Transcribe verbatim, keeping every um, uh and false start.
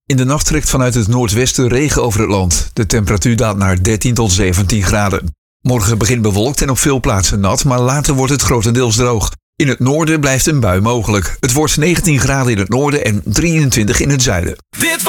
In de nacht trekt vanuit het noordwesten regen over het land. De temperatuur daalt naar dertien tot zeventien graden. Morgen begint bewolkt en op veel plaatsen nat, maar later wordt het grotendeels droog. In het noorden blijft een bui mogelijk. Het wordt negentien graden in het noorden en drieëntwintig in het zuiden. Dit